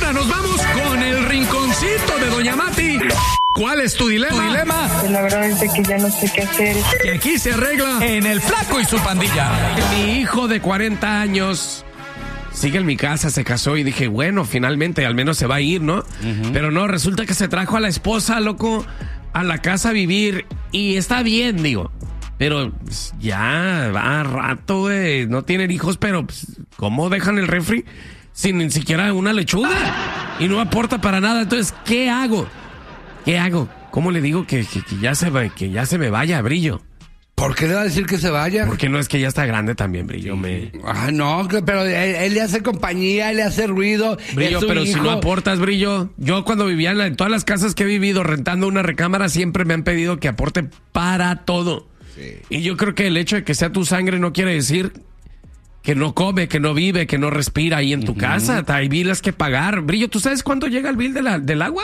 Ahora nos vamos con el rinconcito de Doña Mati. ¿Cuál es tu dilema? Pues la verdad es que ya no sé qué hacer. Que aquí se arregla En El Flaco y su Pandilla. Mi hijo de 40 años sigue en mi casa, se casó y dije, bueno, finalmente al menos se va a ir, ¿no? Pero no, resulta que se trajo a la esposa, loco, a la casa a vivir y está bien, digo. Pero pues, ya va rato, güey. No tienen hijos, pero pues, ¿cómo dejan el refri sin ni siquiera una lechuga? Y no aporta para nada. Entonces, ¿qué hago? ¿Cómo le digo que ya se me vaya, Brillo? ¿Por qué le va a decir que se vaya? Porque no es que ya está grande también, Brillo. No, pero él le hace compañía, él le hace ruido. Brillo, pero hijo. Si no aportas, Brillo. Yo cuando vivía en todas las casas que he vivido rentando una recámara siempre me han pedido que aporte para todo. Sí. Y yo creo que el hecho de que sea tu sangre no quiere decir que no come, que no vive, que no respira ahí en tu casa. Hay biles que pagar. Brillo, ¿tú sabes cuánto llega el bill del agua?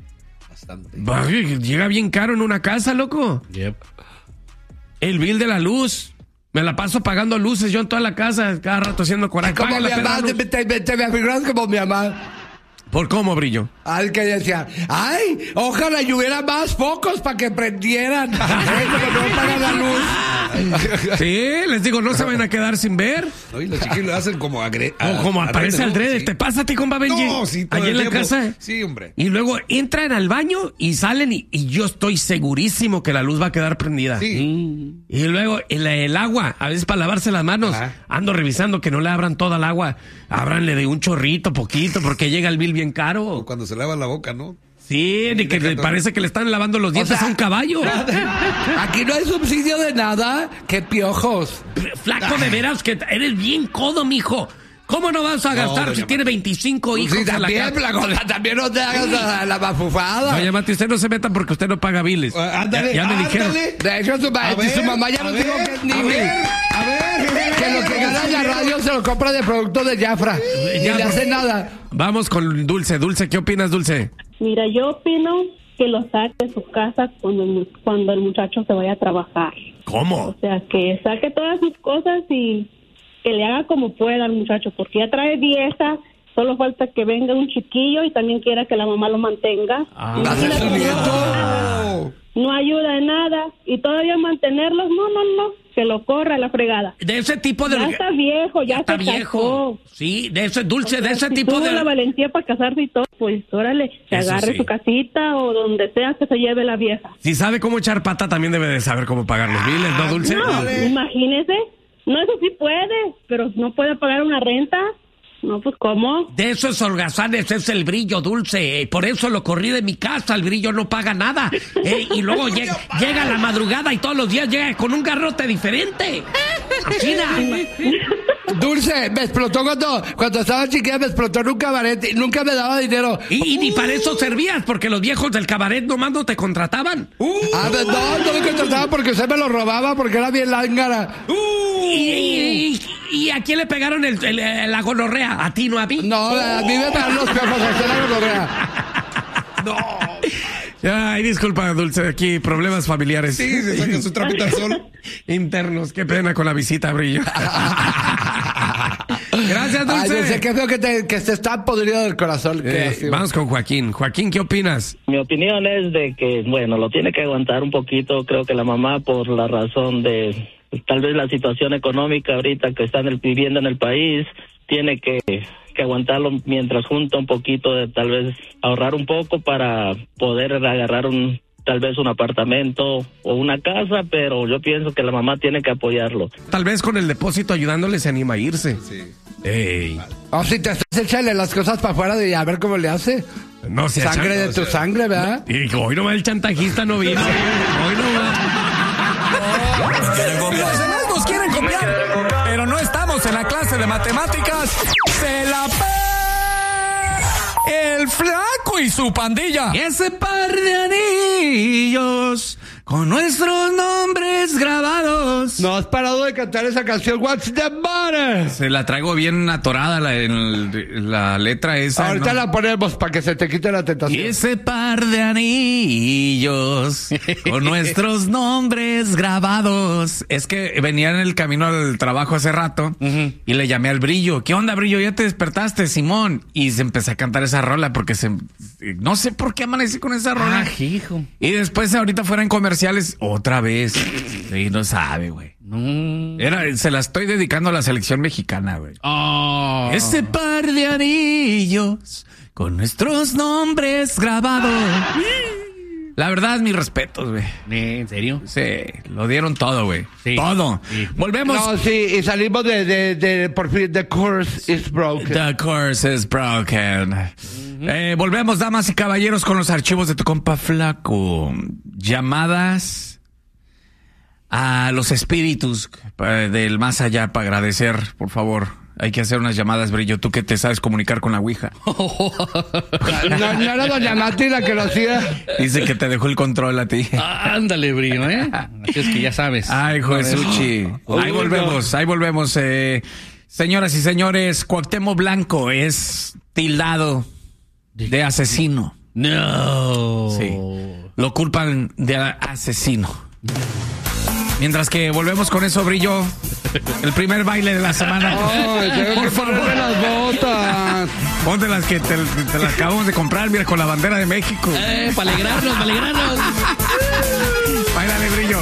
Llega bien caro en una casa, loco. Yep. El bill de la luz. Me la paso pagando luces yo en toda la casa, cada rato haciendo coraje. Como mi mamá, te me afiguras como mi mamá. ¿Por cómo, Brillo? Al que decía, ay, ojalá y hubiera más focos para que prendieran. Como no pagan la luz. Sí, les digo, no se van a quedar sin ver. No, y los chiquillos lo hacen como como aparece al drede. Sí. ¿Te pasa a ti con Benji? No, sí, todo allí el en la tiempo. casa. Sí, hombre. Y luego entran al baño y salen y yo estoy segurísimo que la luz va a quedar prendida. Sí. Y luego el agua, a veces para lavarse las manos, ando revisando que no le abran toda el agua. Ábranle de un chorrito, poquito, porque llega el bill bien caro. O cuando se lava la boca, ¿no? Sí, ni que parece que le están lavando los dientes a un caballo. Aquí no hay subsidio de nada. ¡Qué piojos! Flaco, de veras que eres bien codo, mijo. ¿Cómo no vas a gastar si tiene 25 hijos? Sí, también, también no te hagas la mafufada. Oye, Mati, usted no se meta porque usted no paga biles. Ándale, ya me dijeron. De hecho, su mamá ya nos dijo que es niño. A ver. Que lo que gana en la radio se lo compra de productos de Jafra. Y le hace nada. Vamos con Dulce. Dulce, ¿qué opinas, Dulce? Mira, yo opino que lo saque de su casa cuando el muchacho se vaya a trabajar. ¿Cómo? O sea, que saque todas sus cosas y que le haga como pueda al muchacho, porque ya trae vieja, solo falta que venga un chiquillo y también quiera que la mamá lo mantenga. No ayuda en nada y todavía mantenerlos, no, que lo corra a la fregada. De ese tipo de... Ya está viejo, ya está se viejo. casó. Sí, de ese Dulce, O sea, de ese si tipo tuvo de... la valentía para casarse y todo, pues órale, que Eso agarre sí. su casita o donde sea que se lleve la vieja. Si sabe cómo echar pata, también debe de saber cómo pagar los biles, ¿no, Dulce? No, imagínese. No, eso sí puede, pero no puede pagar una renta. No, pues, ¿cómo? De esos holgazanes es el Brillo, Dulce. Por eso lo corrí de mi casa. El Brillo no paga nada. Y luego llega a la madrugada y todos los días llega con un garrote diferente. Así Dulce, me explotó cuando estaba chiquilla, me explotó en un cabaret y nunca me daba dinero. Y ni para eso servías, porque los viejos del cabaret nomás no te contrataban. No me contrataban porque usted me lo robaba porque era bien lángara. ¿Y a quién le pegaron la gonorrea? ¿A ti, no a mí? No, a mí me pegaron los piojos, a usted la gonorrea. Ay, disculpa, Dulce, aquí problemas familiares. Sí, se saca su trapito al sol. Internos, qué pena con la visita, Brillo. Gracias, Dulce. Ay, Dulce, qué feo que te está podrido del corazón. Vamos con Joaquín. Joaquín, ¿qué opinas? Mi opinión es de que, bueno, lo tiene que aguantar un poquito, creo que la mamá, por la razón de tal vez la situación económica ahorita que están viviendo en el país, tiene que aguantarlo mientras junta un poquito, de tal vez ahorrar un poco para poder agarrar tal vez un apartamento o una casa, pero yo pienso que la mamá tiene que apoyarlo. Tal vez con el depósito ayudándole se anima a irse. Sí. Ey. O si te estás echando las cosas para afuera y a ver cómo le hace. No se sangre de tu sangre, ¿verdad? Y hoy no va el chantajista, no vino. Hoy no va. Los demás nos quieren copiar, pero no estamos en la clase de matemáticas. ¡Se la El Flaco y su Pandilla! Ese par de anillos Con nuestros nombres grabados. No has parado de cantar esa canción, What's the Matter? Se la traigo bien atorada la letra esa. Ahorita ¿no? la ponemos para que se te quite la tentación. Y ese par de anillos con nuestros nombres grabados. Es que venía en el camino al trabajo hace rato y le llamé al Brillo. ¿Qué onda, Brillo? ¿Ya te despertaste, Simón? Y se empecé a cantar esa rola porque no sé por qué amanecí con esa rola. Hijo. Y después ahorita fuera en comerciales otra vez. Sí, no sabe, güey. Se la estoy dedicando a la selección mexicana, güey. Oh. Ese par de anillos con nuestros nombres grabados. La verdad, mis respetos, güey. ¿En serio? Sí, lo dieron todo, güey. Sí. Todo. Sí. Volvemos. No, sí, y salimos de por fin, the course is broken. The course is broken. Volvemos, damas y caballeros, con los archivos de tu compa Flaco. Llamadas a los espíritus del más allá para agradecer, por favor. Hay que hacer unas llamadas, Brillo. Tú que te sabes comunicar con la Ouija. No era doña Nati la que lo hacía. Dice que te dejó el control a ti. Ándale, Brillo, ¿eh? Así es que ya sabes. Ay, Josuchi. Ahí volvemos. Señoras y señores, Cuauhtémoc Blanco es tildado de asesino. No. Sí. Lo culpan de asesino. Mientras que volvemos con eso, Brillo. El primer baile de la semana. Ay, tengo que ponerme las botas. Ponte las que te las acabamos de comprar, mira, con la bandera de México. Para alegrarnos. Báilale, Brillo.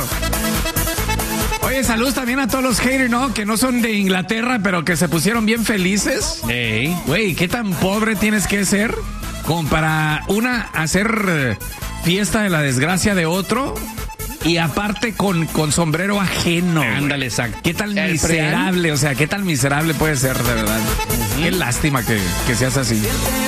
Oye, saludos también a todos los haters, ¿no? Que no son de Inglaterra, pero que se pusieron bien felices. Güey, ¿qué tan pobre tienes que ser como para hacer fiesta de la desgracia de otro? Y aparte con sombrero ajeno. Ándale, exacto. ¿Qué tan miserable? O sea, ¿qué tan miserable puede ser, de verdad? Qué lástima que seas así.